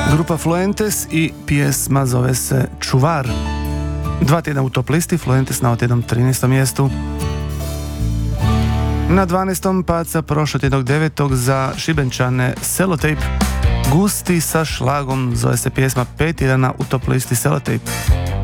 Grupa Fluentes i pjesma zove se Čuvar. 2 tjedna u top listi, Fluentes na otjednom 13. mjestu. Na 12. pad sa prošlotjednog 9. za Šibenčane Sellotape. Gusti sa šlagom, zove se pjesma 5 tjedana u top listi Sellotape.